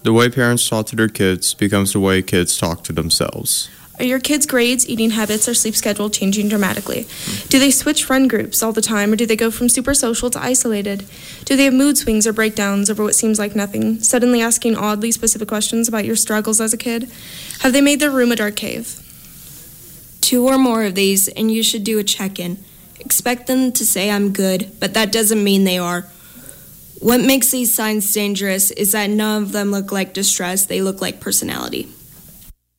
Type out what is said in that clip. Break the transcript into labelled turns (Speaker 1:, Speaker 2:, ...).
Speaker 1: The way parents talk to their kids becomes the way kids talk to themselves.
Speaker 2: Are your kids' grades, eating habits, or sleep schedule changing dramatically? Do they switch friend groups all the time, or do they go from super social to isolated? Do they have mood swings or breakdowns over what seems like nothing, suddenly asking oddly specific questions about your struggles as a kid? Have they made their room a dark cave?
Speaker 3: 2 or more of these, and you should do a check-in. Expect them to say I'm good, but that doesn't mean they are. What makes these signs dangerous is that none of them look like distress, they look like personality.